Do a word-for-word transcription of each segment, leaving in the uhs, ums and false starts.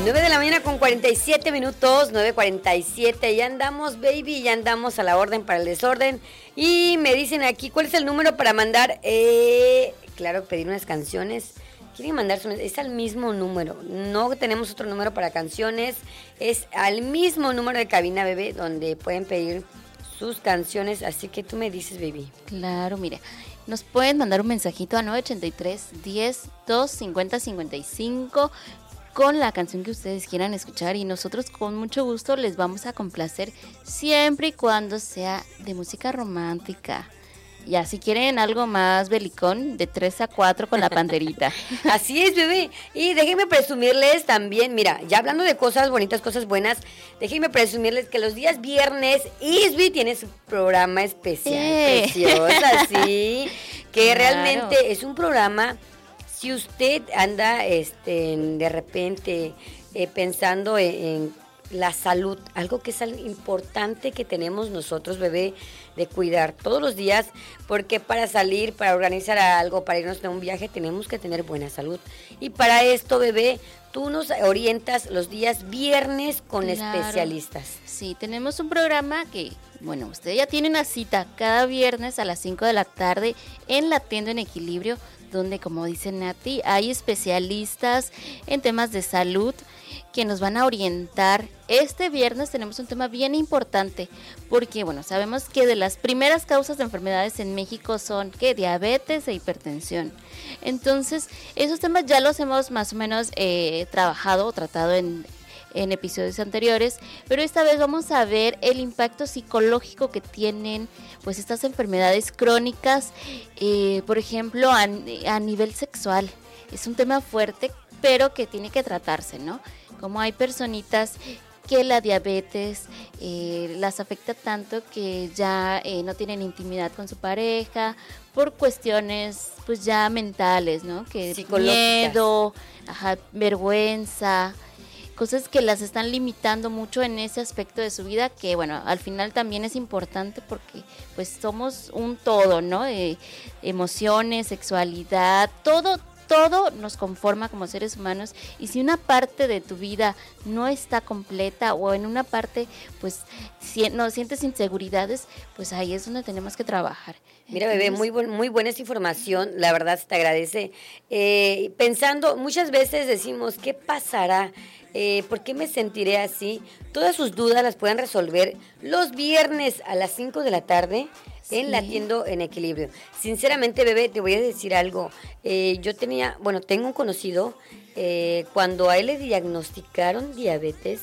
nueve de la mañana con cuarenta y siete minutos, nueve cuarenta y siete, ya andamos, baby, ya andamos a la orden para el desorden. Y me dicen aquí, ¿cuál es el número para mandar? Eh, claro, pedir unas canciones. Quieren mandar, es al mismo número, no tenemos otro número para canciones, es al mismo número de cabina, bebé, donde pueden pedir sus canciones, así que tú me dices, baby. Claro, mire, nos pueden mandar un mensajito a nueve ochenta y tres, diez, dos, cincuenta, cincuenta y cinco con la canción que ustedes quieran escuchar y nosotros con mucho gusto les vamos a complacer siempre y cuando sea de música romántica. Ya, si quieren algo más belicón, de tres a cuatro con la panderita. Así es, bebé. Y déjenme presumirles también, mira, ya hablando de cosas bonitas, cosas buenas, déjenme presumirles que los días viernes Isby tiene su programa especial, eh. preciosa, sí, que claro. Realmente es un programa, si usted anda este, de repente eh, pensando en, en la salud, algo que es algo importante que tenemos nosotros, bebé, de cuidar todos los días, porque para salir, para organizar algo, para irnos a un viaje, tenemos que tener buena salud. Y para esto, bebé, tú nos orientas los días viernes con claro. especialistas. Sí, tenemos un programa que, bueno, usted ya tiene una cita cada viernes a las cinco de la tarde en La Tienda en Equilibrio, donde, como dice Nati, hay especialistas en temas de salud que nos van a orientar. Este viernes tenemos un tema bien importante, porque bueno, sabemos que de las primeras causas de enfermedades en México son ¿qué? Diabetes e hipertensión. Entonces, esos temas ya los hemos más o menos eh, trabajado o tratado en, en episodios anteriores, pero esta vez vamos a ver el impacto psicológico que tienen pues estas enfermedades crónicas, eh, por ejemplo, a, a nivel sexual. Es un tema fuerte, pero que tiene que tratarse, ¿no? Como hay personitas que la diabetes eh, las afecta tanto que ya eh, no tienen intimidad con su pareja por cuestiones pues ya mentales, ¿no? Que miedo, ajá, vergüenza, cosas que las están limitando mucho en ese aspecto de su vida, que bueno, al final también es importante porque pues somos un todo, ¿no? Eh, emociones, sexualidad, todo Todo nos conforma como seres humanos, y si una parte de tu vida no está completa o en una parte pues si, no sientes inseguridades, pues ahí es donde tenemos que trabajar. Mira, bebé, muy, bu- muy buena esta información, la verdad se te agradece. Eh, pensando, muchas veces decimos, ¿qué pasará? Eh, ¿Por qué me sentiré así? Todas sus dudas las pueden resolver los viernes a las cinco de la tarde. En sí. La Tienda en Equilibrio. Sinceramente, bebé, te voy a decir algo. Eh, yo tenía, bueno, tengo un conocido, eh, cuando a él le diagnosticaron diabetes,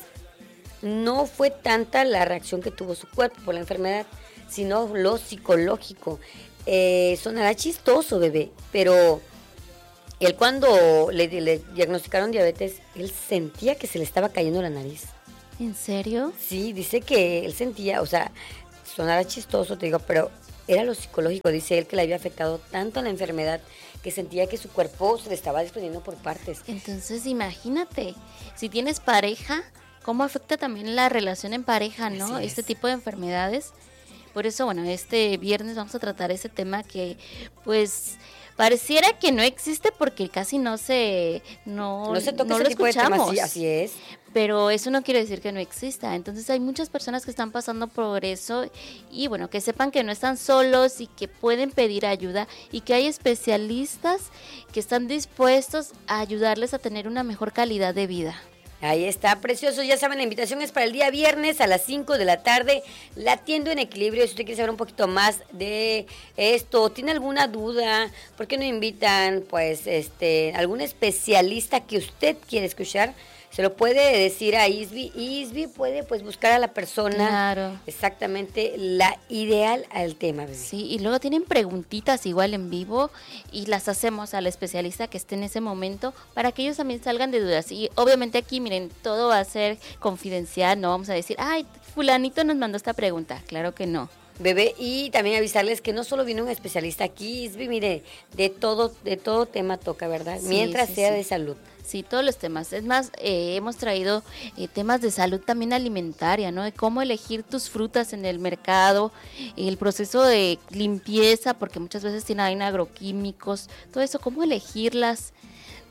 no fue tanta la reacción que tuvo su cuerpo por la enfermedad, sino lo psicológico. Eh, sonará chistoso, bebé, pero él cuando le, le diagnosticaron diabetes, él sentía que se le estaba cayendo la nariz. ¿En serio? Sí, dice que él sentía, o sea, sonara chistoso, te digo, pero era lo psicológico. Dice él que le había afectado tanto la enfermedad que sentía que su cuerpo se le estaba desprendiendo por partes. Entonces, imagínate, si tienes pareja, cómo afecta también la relación en pareja, ¿no? Así es. Este tipo de enfermedades. Por eso, bueno, este viernes vamos a tratar ese tema que, pues, pareciera que no existe porque casi no se no, no se toca no ese lo tipo escuchamos. De temas, sí, así es. Pero eso no quiere decir que no exista. Entonces hay muchas personas que están pasando por eso y bueno, que sepan que no están solos y que pueden pedir ayuda y que hay especialistas que están dispuestos a ayudarles a tener una mejor calidad de vida. Ahí está, precioso. Ya saben, la invitación es para el día viernes a las cinco de la tarde. La Tienda en Equilibrio. Si usted quiere saber un poquito más de esto, tiene alguna duda, ¿por qué no invitan pues este algún especialista que usted quiere escuchar? Se lo puede decir a Isby. Isby puede pues buscar a la persona claro. exactamente la ideal al tema, bebé. Sí, y luego tienen preguntitas igual en vivo y las hacemos al especialista que esté en ese momento para que ellos también salgan de dudas. Y obviamente aquí, miren, todo va a ser confidencial, no vamos a decir, ay, fulanito nos mandó esta pregunta, claro que no. Bebé, y también avisarles que no solo viene un especialista aquí, Isby, mire, de todo, de todo tema toca, ¿verdad? Sí, Mientras sí, sea sí. de salud. Sí, todos los temas. Es más, eh, hemos traído eh, temas de salud también alimentaria, ¿no? De cómo elegir tus frutas en el mercado, el proceso de limpieza, porque muchas veces tienen agroquímicos, todo eso, cómo elegirlas.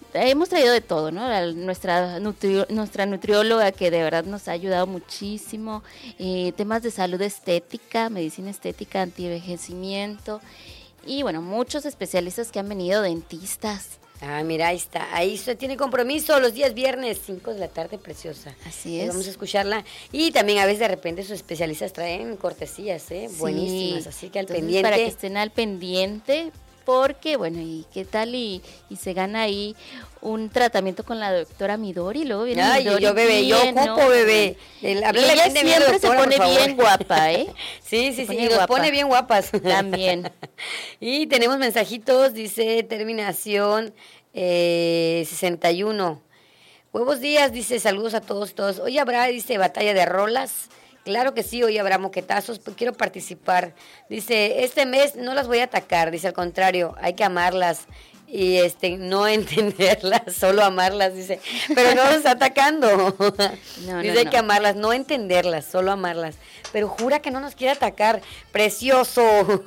hemos traído de todo, ¿no? A nuestra, nutri, nuestra nutrióloga que de verdad nos ha ayudado muchísimo, eh, temas de salud estética, medicina estética, antienvejecimiento y bueno, muchos especialistas que han venido, dentistas. Ah, mira, ahí está. Ahí usted tiene compromiso los días viernes, cinco de la tarde, preciosa. Así es. Ahí vamos a escucharla. Y también a veces de repente sus especialistas traen cortesías, ¿eh? Sí. Buenísimas. Así que al Entonces, pendiente. Para que estén al pendiente, porque, bueno, ¿y qué tal? Y, y se gana ahí un tratamiento con la doctora Midori, luego viene Ay, Midori. yo, bebé, bien, yo ocupo, ¿no? bebé. El, y ella siempre doctora, se pone bien guapa, ¿eh? Sí, sí, sí, y nos pone bien guapas. También. Y tenemos mensajitos, dice terminación eh, sesenta y uno. Huevos días, dice, saludos a todos, todos. Hoy habrá, dice, batalla de rolas. Claro que sí, hoy habrá moquetazos, quiero participar. Dice, este mes no las voy a atacar, dice, al contrario, hay que amarlas y este no entenderlas, solo amarlas, dice, pero no nos está atacando. No, dice, no, hay no. que amarlas, no entenderlas, solo amarlas. Pero jura que no nos quiere atacar, precioso.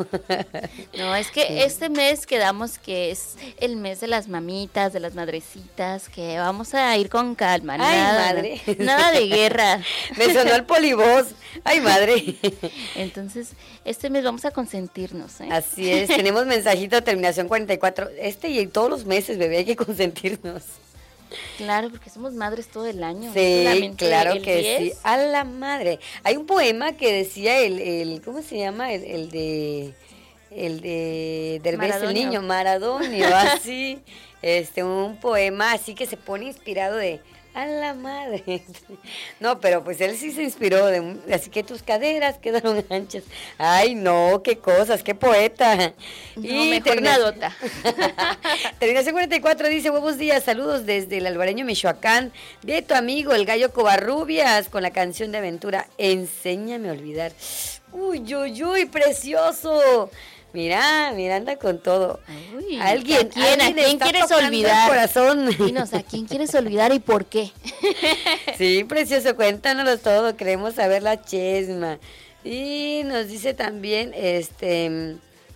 No, es que sí. Este mes quedamos que es el mes de las mamitas, de las madrecitas, que vamos a ir con calma. Ay, nada, madre. Nada de guerra. Me sonó el polivoz. Ay, madre. Entonces, este mes vamos a consentirnos, ¿eh? Así es, tenemos mensajito, terminación cuarenta y cuatro. Este y todos los meses, bebé, hay que consentirnos. Claro, porque somos madres todo el año. Sí, claro el que diez. Sí. A la madre. Hay un poema que decía el, el ¿cómo se llama? El, el de, el de Derbez, el niño, Maradonio, así. Este, un poema así que se pone inspirado de, a la madre. No, pero pues él sí se inspiró, de, así que tus caderas quedaron anchas. Ay, no, qué cosas, qué poeta. No, y mejor termina... nadota. Terminación cuarenta y cuatro dice, buenos días, saludos desde el Alvareño, Michoacán, de tu amigo el Gallo Covarrubias, con la canción de aventura, Enséñame a olvidar. Uy, uy, uy, precioso. Mira, mira, anda con todo. Uy, ¿Alguien, ¿a quién, ¿alguien ¿a quién quieres olvidar? Corazón? Dinos, ¿a quién quieres olvidar y por qué? Sí, precioso, cuéntanoslo todo, queremos saber la chesma. Y nos dice también, este,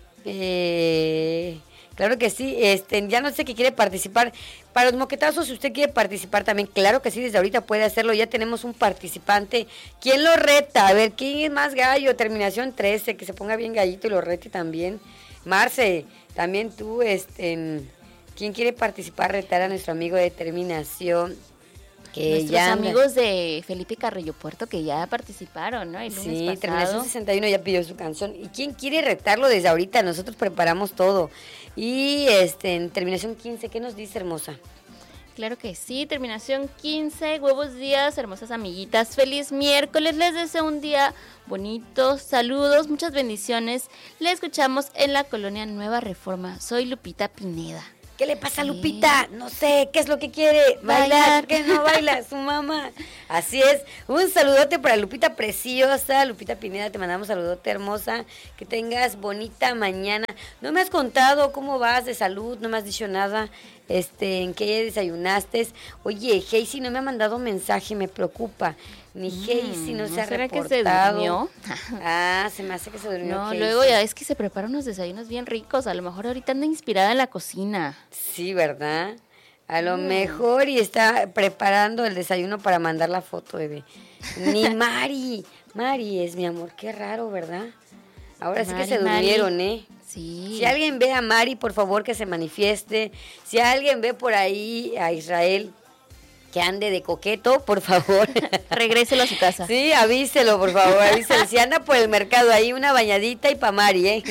eh, claro que sí, este, ya no sé qué quiere participar. Para los moquetazos, si usted quiere participar también, claro que sí, desde ahorita puede hacerlo. Ya tenemos un participante. ¿Quién lo reta? A ver, ¿quién es más gallo? Terminación trece, que se ponga bien gallito y lo rete también. Marce, también tú, este, ¿quién quiere participar? Retar a nuestro amigo de terminación. Que Nuestros ya amigos de Felipe Carrillo Puerto que ya participaron, ¿no? El lunes sí, pasado. terminación sesenta y uno ya pidió su canción. ¿Y quién quiere retarlo desde ahorita? Nosotros preparamos todo. Y este, en terminación quince, ¿qué nos dice, hermosa? Claro que sí, terminación quince, huevos días, hermosas amiguitas, feliz miércoles, les deseo un día bonito, saludos, muchas bendiciones. Le escuchamos en la colonia Nueva Reforma, soy Lupita Pineda. ¿Qué le pasa a Lupita? No sé, ¿qué es lo que quiere? Bailar, ¿qué no baila? Su mamá. Así es, un saludote para Lupita preciosa, Lupita Pineda, te mandamos saludote hermosa, que tengas bonita mañana. No me has contado cómo vas de salud, no me has dicho nada, este, en qué desayunaste. Oye, Heisy no me ha mandado mensaje, me preocupa. Ni Heisy no, ¿no se ha será reportado. que se durmió? Ah, se me hace que se durmió. No, Heisy. luego ya es que se preparan unos desayunos bien ricos, a lo mejor ahorita anda inspirada en la cocina. Sí, ¿verdad? A lo mm. mejor y está preparando el desayuno para mandar la foto, bebé. Ni Mari, Mari es mi amor, qué raro, ¿verdad? Ahora Mari, sí que se durmieron, Mari. ¿eh? Sí. Si alguien ve a Mari, por favor que se manifieste. Si alguien ve por ahí a Israel que ande de coqueto, por favor. Regréselo a su casa. Sí, avíselo, por favor, avíselo. Si anda por el mercado ahí, una bañadita y pa' Mari, ¿eh?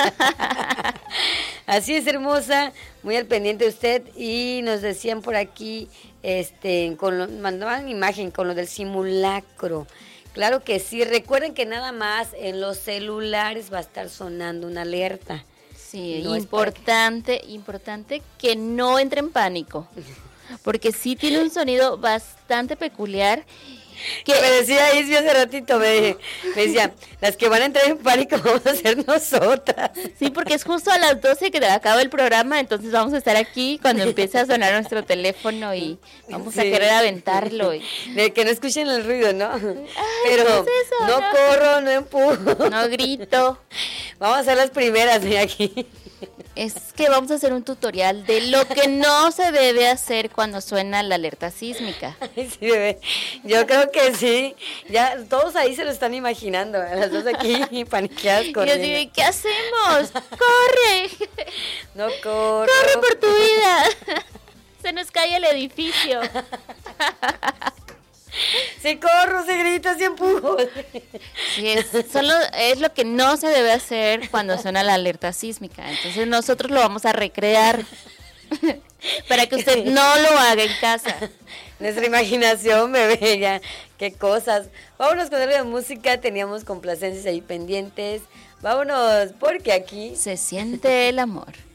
Así es, hermosa, muy al pendiente de usted. Y nos decían por aquí, este, con lo, mandaban imagen con lo del simulacro. Claro que sí, recuerden que nada más en los celulares va a estar sonando una alerta. Sí, no importante, que... importante que no entre en pánico. Porque sí tiene un sonido bastante peculiar. Que me decía Isbia hace ratito, me, me decía, las que van a entrar en pánico vamos a ser nosotras. Sí, porque es justo a las doce que acaba el programa, entonces vamos a estar aquí cuando empiece a sonar nuestro teléfono y vamos sí. a querer aventarlo. Y... De que no escuchen el ruido, ¿no? Ay, pero ¿qué es eso? no, no corro, no empujo. No grito. Vamos a ser las primeras de aquí. Es que vamos a hacer un tutorial de lo que no se debe hacer cuando suena la alerta sísmica. Ay, sí, bebé. Yo creo que sí. Ya todos ahí se lo están imaginando. Las dos aquí paniqueadas corriendo. Y yo digo, ¿qué hacemos? ¡Corre! No corro. ¡Corre por tu vida! Se nos cae el edificio. Si corro, se grita, se empujo. Sí, es, solo es lo que no se debe hacer cuando suena la alerta sísmica. Entonces nosotros lo vamos a recrear para que usted no lo haga en casa. Nuestra imaginación, bebé, ya, qué cosas. Vámonos con algo de música, teníamos complacencias ahí pendientes. Vámonos, porque aquí se siente el amor.